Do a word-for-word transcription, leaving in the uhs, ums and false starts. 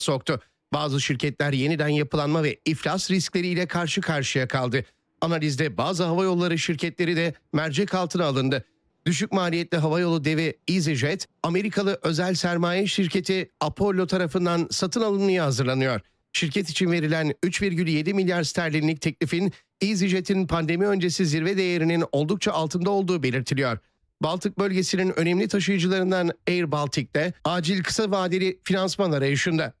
soktu. Bazı şirketler yeniden yapılanma ve iflas riskleriyle karşı karşıya kaldı. Analizde bazı havayolları şirketleri de mercek altına alındı. Düşük maliyetli havayolu devi EasyJet, Amerikalı özel sermaye şirketi Apollo tarafından satın alınmaya hazırlanıyor. Şirket için verilen üç virgül yedi milyar sterlinlik teklifin EasyJet'in pandemi öncesi zirve değerinin oldukça altında olduğu belirtiliyor. Baltık bölgesinin önemli taşıyıcılarından Air Baltic de acil kısa vadeli finansman arayışında.